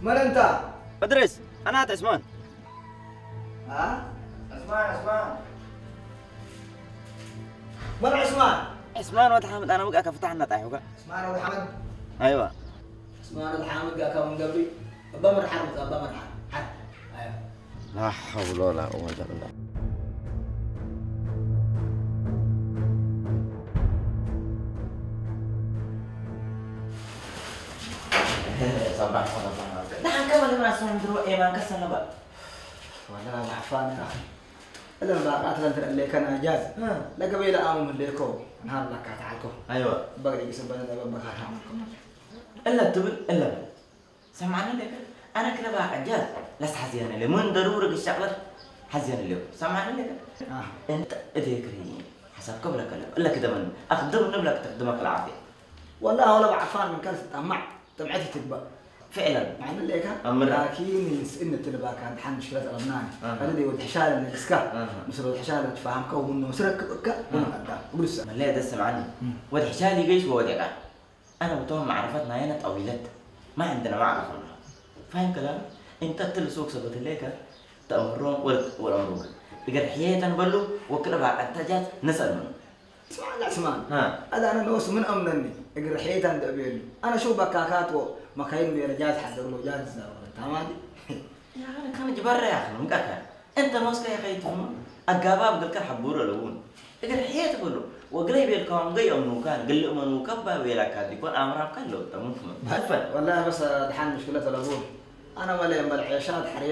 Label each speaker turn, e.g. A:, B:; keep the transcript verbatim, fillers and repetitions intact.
A: من أنت؟
B: بدرس أنا عثمان.
A: ها؟ عثمان عثمان من عثمان؟
B: عثمان ولد حامد أنا وقعك فتحنا طايح
A: عثمان ولد حمد؟
B: أيوة
A: عثمان ولد حامد قاك من قبلي أبا من حرب أبا من حرب حد أيوة
B: لا حول ولا قوة إلا بالله. صباح صباح نحن كمان ما نسمع ندرو إيه ما نكسر بقى.
A: والله أنا عفان يا أخي إلا ما بقى قاتل اللي كان أجاز لا قبيلة آمم اللي كو نهار لك تعالكو
B: أيوة
A: بقى يجي سبنا ده بقى خارج
B: إلا تبل إلا بل سمعنا لك أنا كده بقى عجاز لست حزين اللي من ضرورة الشغلة حزين اللي سمعنا لك
A: آه.
B: أنت ذكري حسب قبلك إلا كده من أخدم نبلك تخدمك العافية.
A: والله ولا بعفان من كان تطمع تبعتي تكبر
B: فعلا
A: مع ان اللي كان
B: أمر.
A: لكن ان التلبا كان حل مشكلات لبنان
B: أه.
A: هذا دي ود حشال اللي اسكا
B: أه.
A: مثل ود حشال تفهم كو انه مسرك بك وما قدام قول السلام
B: من ليه دس عني ود حشالي جيش وودك أنا وتوهم معرفتنا هنا طويلة ما عندنا معرفة منها فاهم كلام أنت تلسوق سبت الليك تأمرون ولا ولا أمرون إذا حياة بلو وكذا بعد أنتجات نسأل منه
A: اسمع لا اسمع
B: ها
A: هذا انا نوس من امنني اقرا حيت عند ابيل انا شو بكاكات ومكاين بير جاز حضر له جاز تمام
B: يا أخي كان جبر يا أخي مكاكا أنت نوسك يا أخي تهم الجباب قلت حبورة لون إذا حياة بلو وقريب يلقون جاي أمنو كان قل أمنو كبا ويلا كان يكون أمرهم كان لو تمام
A: والله بس دحين مشكلة الابوه انا ولا يوم العيشات حريم